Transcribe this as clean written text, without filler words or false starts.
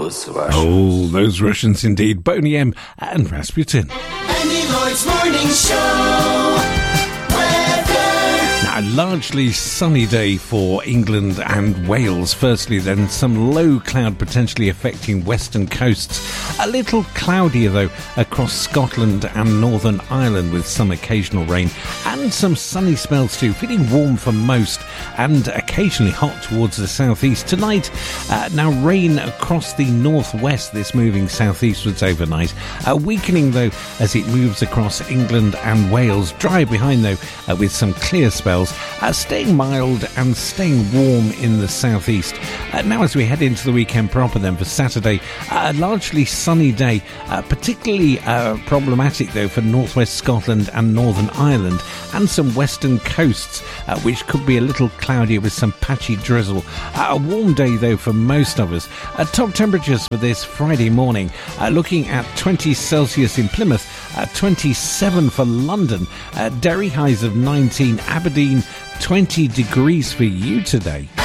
Oh, those Russians indeed. Boney M and Rasputin. Andy Lloyd's Morning Show. A largely sunny day for England and Wales. Firstly, then some low cloud potentially affecting western coasts. A little cloudier though across Scotland and Northern Ireland with some occasional rain and some sunny spells too. Feeling warm for most and occasionally hot towards the southeast. Tonight, now rain across the northwest, this moving southeastwards overnight. Weakening though as it moves across England and Wales. Dry behind though with some clear spells. Staying mild and staying warm in the southeast. Now as we head into the weekend proper then for Saturday, a largely sunny day, particularly problematic though for northwest Scotland and Northern Ireland and some western coasts, which could be a little cloudier with some patchy drizzle. A warm day though for most of us. Top temperatures for this Friday morning, looking at 20 Celsius in Plymouth, 27 for London, Derry highs of 19, Aberdeen 20 degrees for you today.